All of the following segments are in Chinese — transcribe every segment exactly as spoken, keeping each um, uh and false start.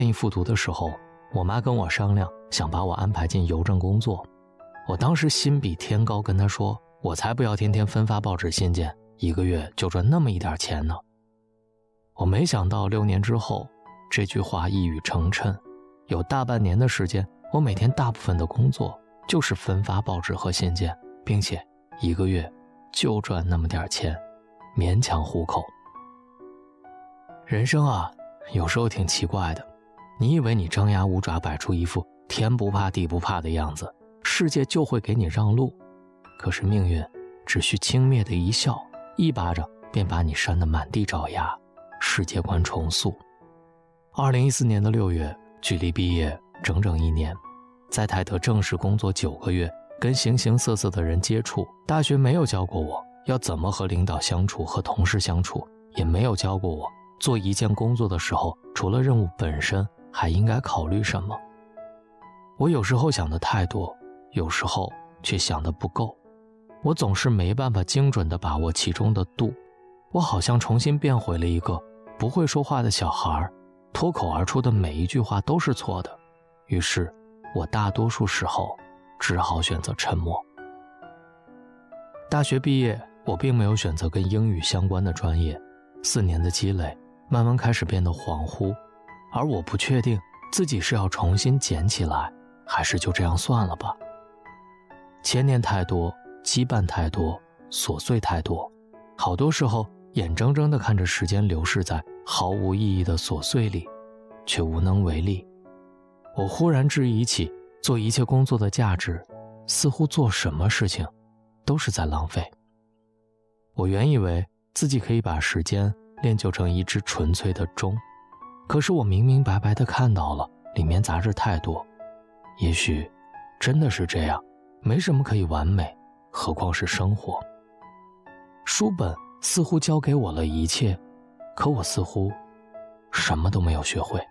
建议复读的时候，我妈跟我商量，想把我安排进邮政工作。我当时心比天高，跟她说，我才不要天天分发报纸信件，一个月就赚那么一点钱呢。我没想到六年之后，这句话一语成谶。有大半年的时间，我每天大部分的工作就是分发报纸和信件，并且一个月就赚那么点钱，勉强糊口。人生啊，有时候挺奇怪的，你以为你张牙舞爪，摆出一副天不怕地不怕的样子，世界就会给你让路，可是命运只需轻蔑的一笑，一巴掌便把你扇得满地找牙，世界观重塑。二零一四年的六月，距离毕业整整一年，在泰德正式工作九个月，跟形形色色的人接触。大学没有教过我要怎么和领导相处，和同事相处，也没有教过我做一件工作的时候，除了任务本身，还应该考虑什么。我有时候想的太多，有时候却想的不够，我总是没办法精准地把握其中的度。我好像重新变回了一个不会说话的小孩，脱口而出的每一句话都是错的，于是我大多数时候只好选择沉默。大学毕业，我并没有选择跟英语相关的专业，四年的积累慢慢开始变得恍惚，而我不确定自己是要重新捡起来，还是就这样算了吧。牵念太多，羁绊太多，琐碎太多，好多时候眼睁睁地看着时间流逝在毫无意义的琐碎里，却无能为力。我忽然质疑起做一切工作的价值，似乎做什么事情都是在浪费。我原以为自己可以把时间练就成一只纯粹的钟，可是我明明白白地看到了里面杂质太多。也许真的是这样，没什么可以完美，何况是生活。书本似乎教给我了一切，可我似乎什么都没有学会。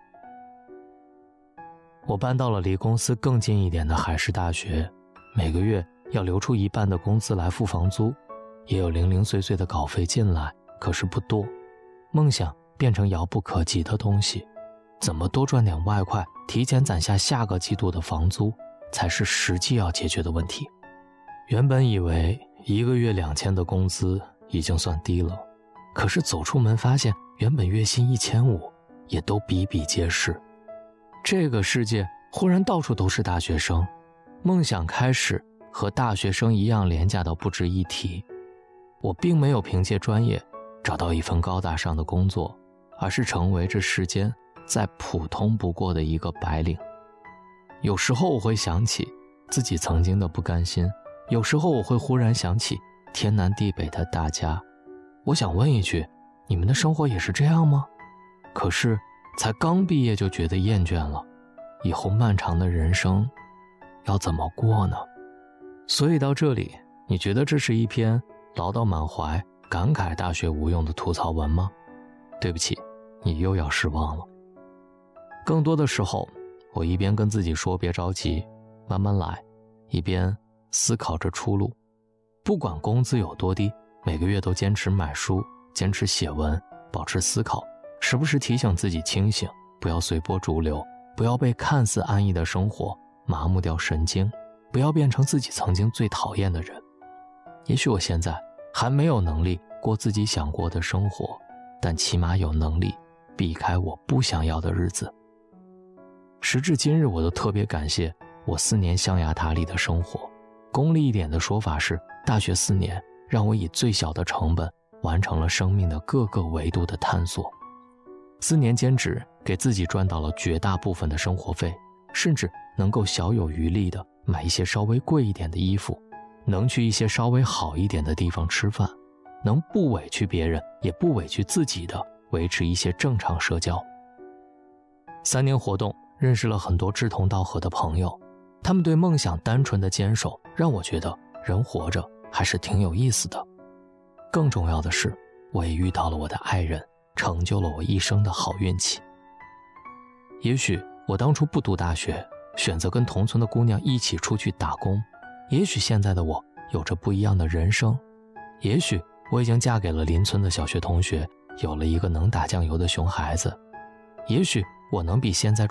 我搬到了离公司更近一点的海事大学，每个月要留出一半的工资来付房租，也有零零碎碎的稿费进来，可是不多。梦想变成遥不可及的东西，怎么多赚点外快，提前攒下下个季度的房租，才是实际要解决的问题。原本以为一个月两千的工资已经算低了，可是走出门发现原本月薪一千五也都比比皆是。这个世界忽然到处都是大学生，梦想开始和大学生一样廉价到不值一提。我并没有凭借专业找到一份高大上的工作，而是成为这世间再普通不过的一个白领。有时候我会想起自己曾经的不甘心，有时候我会忽然想起天南地北的大家。我想问一句，你们的生活也是这样吗？可是才刚毕业就觉得厌倦了，以后漫长的人生要怎么过呢？所以到这里，你觉得这是一篇唠叨满怀、感慨大学无用的吐槽文吗？对不起，你又要失望了。更多的时候，我一边跟自己说别着急，慢慢来，一边思考着出路。不管工资有多低，每个月都坚持买书，坚持写文，保持思考，时不时提醒自己清醒，不要随波逐流，不要被看似安逸的生活麻木掉神经，不要变成自己曾经最讨厌的人。也许我现在还没有能力过自己想过的生活，但起码有能力避开我不想要的日子。时至今日，我都特别感谢我四年象牙塔里的生活。功利一点的说法是，大学四年让我以最小的成本完成了生命的各个维度的探索。四年兼职给自己赚到了绝大部分的生活费，甚至能够小有余力的买一些稍微贵一点的衣服，能去一些稍微好一点的地方吃饭，能不委屈别人也不委屈自己的维持一些正常社交。三年活动认识了很多志同道合的朋友，他们对梦想单纯的坚守，让我觉得人活着还是挺有意思的。更重要的是，我也遇到了我的爱人，成就了我一生的好运气。也许我当初不读大学，选择跟同村的姑娘一起出去打工，也许现在的我有着不一样的人生，也许我已经嫁给了邻村的小学同学，有了一个能打酱油的熊孩子， 也许我能比现在